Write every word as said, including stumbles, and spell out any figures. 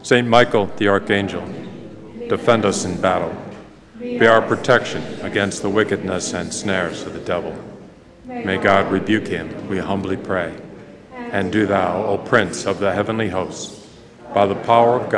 Saint Michael the Archangel, defend us in battle. Be our protection against the wickedness and snares of the devil. May God rebuke him, we humbly pray. And do thou, O Prince of the heavenly hosts, by the power of God,